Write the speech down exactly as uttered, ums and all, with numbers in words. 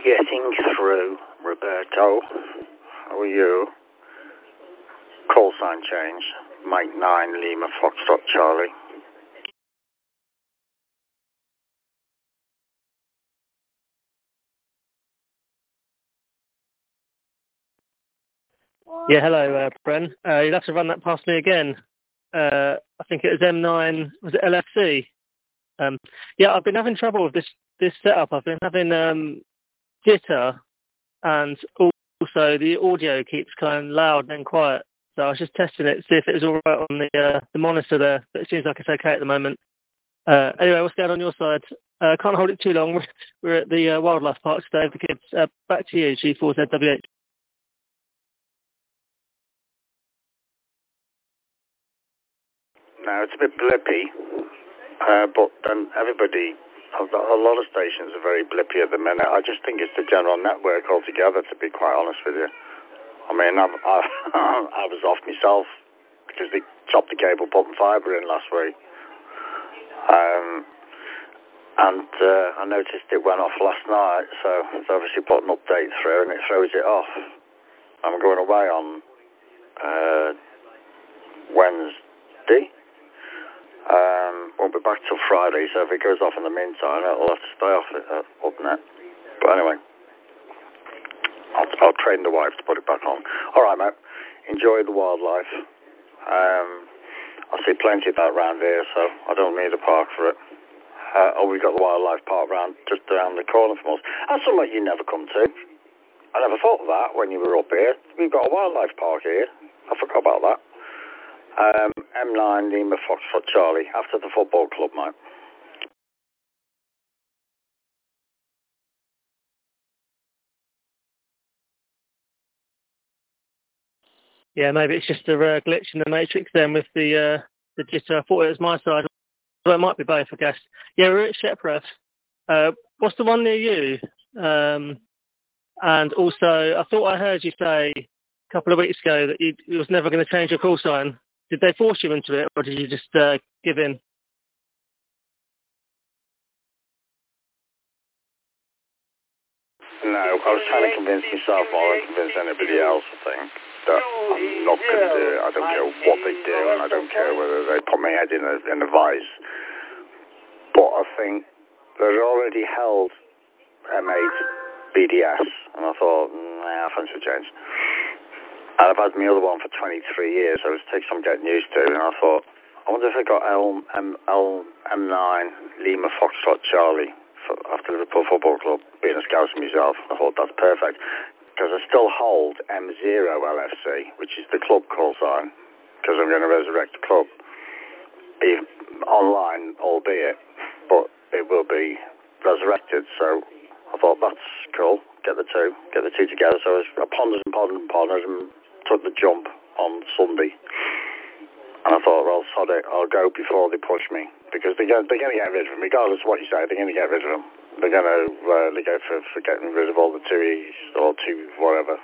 Getting through, Roberto. How are you? Call sign change. Mike nine, Lima, Foxtrot, Charlie. Yeah, hello, uh, Bren. Uh, you'll have to run that past me again. Uh, I think it was M nine, was it L F C? Um, yeah, I've been having trouble with this, this setup. I've been having um, jitter, and also the audio keeps kind of loud and then quiet. So I was just testing it to see if it was all right on the uh, the monitor there, but it seems like it's okay at the moment. Uh, anyway, what's going on your side? Uh, can't hold it too long. We're, we're at the uh, wildlife park today with the kids. Uh, back to you, G four Z W H. Now, it's a bit blippy, uh, but then everybody, a lot of stations are very blippy at the minute. I just think it's the general network altogether, to be quite honest with you. I mean, I, I, I was off myself because they chopped the cable, putting fibre in last week. Um, and uh, I noticed it went off last night, so it's obviously put an update through and it throws it off. I'm going away on uh, Wednesday. Um, won't be back till Friday, so if it goes off in the meantime, it'll have to stay off it, uh, up net. But anyway, I'll, I'll train the wife to put it back on. All right, mate. Enjoy the wildlife. Um, I see plenty of that around here, so I don't need a park for it. Uh, oh, we've got the wildlife park round just around the corner from us. That's something you never come to. I never thought of that when you were up here. We've got a wildlife park here. I forgot about that. Um, M nine, Lima, Foxtrot, Charlie, after the football club, mate. Yeah, maybe it's just a uh, glitch in the matrix then with the uh, the jitter. I thought it was my side. Well, it might be both, I guess. Yeah, we're at Shepworth. Uh, what's the one near you? Um, and also, I thought I heard you say a couple of weeks ago that you, you was never going to change your call sign. Did they force you into it, or did you just uh, give in? No, I was trying to convince myself more than convince anybody else, I think, that I'm not going to do it. I don't care what they do, and I don't care whether they put my head in a, in a vice. But I think they'd already held M eight B D S, and I thought, nah, I fancy a change. And I've had my other one for twenty-three years, so it takes some getting used to, and I thought, I wonder if I got L, M, L, M nine, Lima, Foxtrot, Charlie, for, after Liverpool Football Club, being a Scouser myself. I thought that's perfect, because I still hold M zero L F C, which is the club call sign, because I'm going to resurrect the club. Even online, albeit, but it will be resurrected, so I thought that's cool, get the two, get the two together. So I pondered and pondered and pondered and took the jump on Sunday. And I thought, well, sod it, I'll go before they push me. Because they're going, they're going to get rid of him, regardless of what you say, they're going to get rid of him. They're going to uh, they go for, for getting rid of all the two E's or two whatever.